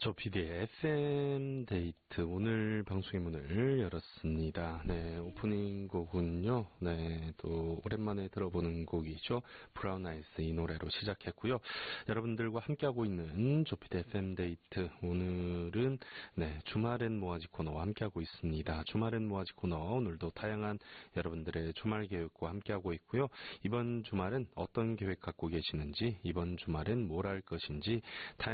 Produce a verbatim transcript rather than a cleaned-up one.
조피디의 에프엠 데이트 오늘 방송의 문을 열었습니다. 네, 오프닝 곡은요. 네, 또 오랜만에 들어보는 곡이죠. 브라운 아이스 이 노래로 시작했고요. 여러분들과 함께하고 있는 조피디 에프엠 데이트 오늘은 네, 주말엔 뭐하지 코너와 함께하고 있습니다. 주말엔 뭐하지 코너 오늘도 다양한 여러분들의 주말 계획과 함께하고 있고요. 이번 주말은 어떤 계획 갖고 계시는지, 이번 주말엔 뭘 할 것인지 다양한